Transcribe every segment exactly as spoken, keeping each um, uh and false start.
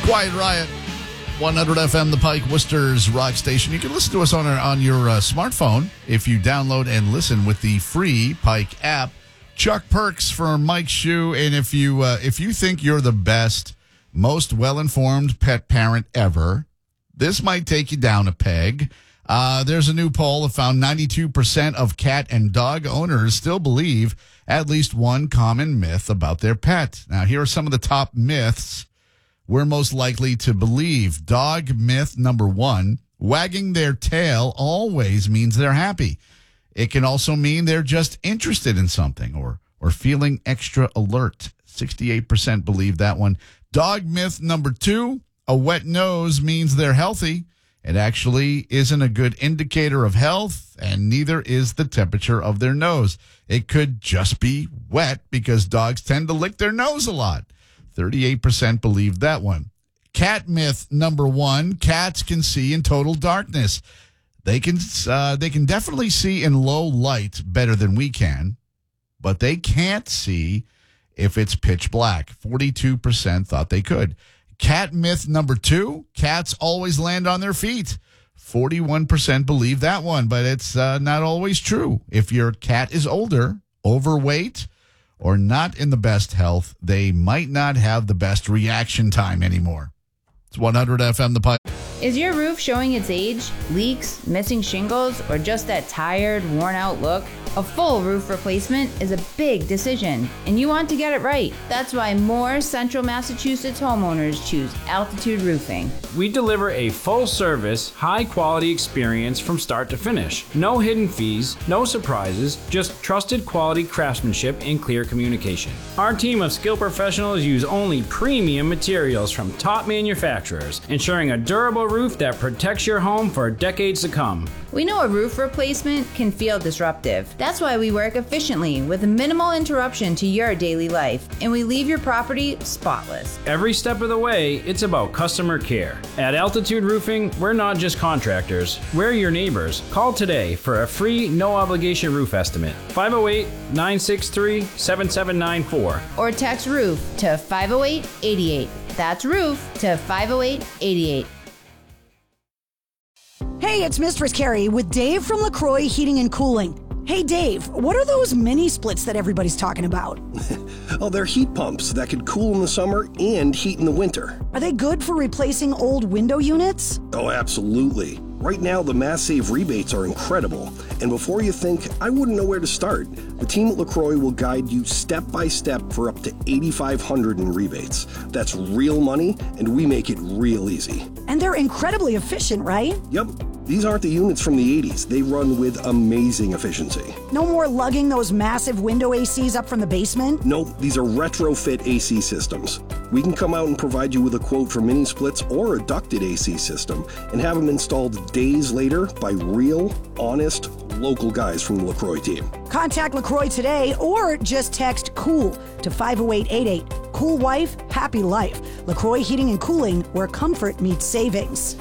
Quiet Riot, one hundred F M, the Pike, Worcester's rock station. You can listen to us on our, on your uh, smartphone if you download and listen with the free Pike app. Chuck Perks for Mike Shue, and if you uh, if you think you're the best, most well-informed pet parent ever, this might take you down a peg. Uh, there's a new poll that found ninety-two percent of cat and dog owners still believe at least one common myth about their pet. Now, here are some of the top myths we're most likely to believe. Dog myth number one, wagging their tail always means they're happy. It can also mean they're just interested in something or or feeling extra alert. sixty-eight percent believe that one. Dog myth number two, a wet nose means they're healthy. It actually isn't a good indicator of health, and neither is the temperature of their nose. It could just be wet because dogs tend to lick their nose a lot. thirty-eight percent believe that one. Cat myth number one, cats can see in total darkness. They can uh, they can definitely see in low light better than we can, but they can't see if it's pitch black. forty-two percent thought they could. Cat myth number two, cats always land on their feet. forty-one percent believe that one, but it's uh, not always true. If your cat is older, overweight, or not in the best health, they might not have the best reaction time anymore. It's one hundred F M, the Pike. Is your roof showing its age, leaks, missing shingles, or just that tired, worn-out look? A full roof replacement is a big decision, and you want to get it right. That's why more Central Massachusetts homeowners choose Altitude Roofing. We deliver a full-service, high-quality experience from start to finish. No hidden fees, no surprises, just trusted quality craftsmanship and clear communication. Our team of skilled professionals use only premium materials from top manufacturers, ensuring a durable roof that protects your home for decades to come. We know a roof replacement can feel disruptive. That's why we work efficiently with minimal interruption to your daily life, and we leave your property spotless. Every step of the way, it's about customer care. At Altitude Roofing, we're not just contractors, we're your neighbors. Call today for a free, no-obligation roof estimate. five oh eight, nine six three, seven seven nine four. Or text ROOF to five oh eight, eight eight. That's ROOF to five oh eight, eight eight. Hey, it's Mistress Carrie with Dave from LaCroix Heating and Cooling. Hey, Dave, what are those mini splits that everybody's talking about? Oh, they're heat pumps that could cool in the summer and heat in the winter. Are they good for replacing old window units? Oh, absolutely. Right now, the Mass Save rebates are incredible. And before you think, I wouldn't know where to start, the team at LaCroix will guide you step by step for up to eight thousand five hundred dollars in rebates. That's real money, and we make it real easy. And they're incredibly efficient, right? Yep. These aren't the units from the eighties. They run with amazing efficiency. No more lugging those massive window A Cs up from the basement? Nope, these are retrofit A C systems. We can come out and provide you with a quote for mini splits or a ducted A C system and have them installed days later by real, honest, local guys from the LaCroix team. Contact LaCroix today or just text COOL to five oh eight eight eight. Cool wife, happy life. LaCroix Heating and Cooling, where comfort meets savings.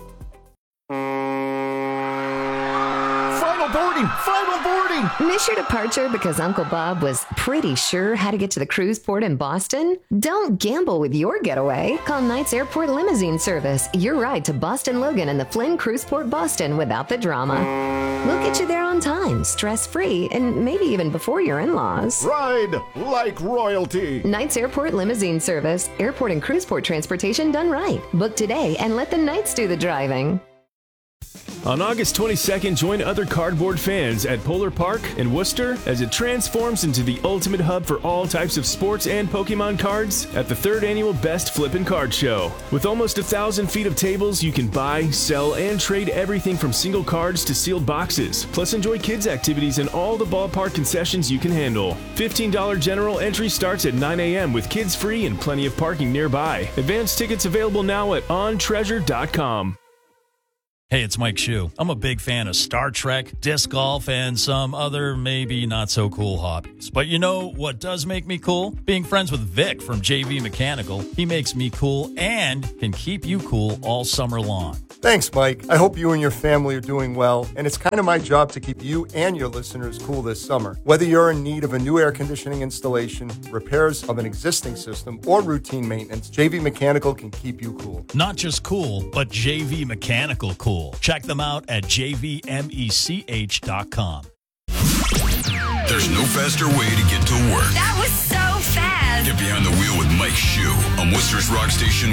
Boarding! Final boarding! Miss your departure because Uncle Bob was pretty sure how to get to the cruise port in Boston? Don't gamble with your getaway. Call Knights Airport Limousine Service. Your ride to Boston Logan and the Flynn Cruise Port Boston without the drama. We'll get you there on time, stress-free, and maybe even before your in-laws. Ride like royalty! Knights Airport Limousine Service. Airport and cruise port transportation done right. Book today and let the Knights do the driving. On August twenty-second, join other cardboard fans at Polar Park in Worcester as it transforms into the ultimate hub for all types of sports and Pokemon cards at the third annual Best Flippin' Card Show. With almost a thousand feet of tables, you can buy, sell, and trade everything from single cards to sealed boxes. Plus, enjoy kids' activities and all the ballpark concessions you can handle. fifteen dollars general entry starts at nine a.m. with kids free and plenty of parking nearby. Advance tickets available now at on treasure dot com. Hey, it's Mike Shue. I'm a big fan of Star Trek, disc golf, and some other maybe not so cool hobbies. But you know what does make me cool? Being friends with Vic from J V Mechanical. He makes me cool and can keep you cool all summer long. Thanks, Mike. I hope you and your family are doing well, and it's kind of my job to keep you and your listeners cool this summer. Whether you're in need of a new air conditioning installation, repairs of an existing system, or routine maintenance, J V Mechanical can keep you cool. Not just cool, but J V Mechanical cool. Check them out at j v mech dot com. There's no faster way to get to work. That was so fast. Get behind the wheel with Mike Shue on Worcester's Rock Station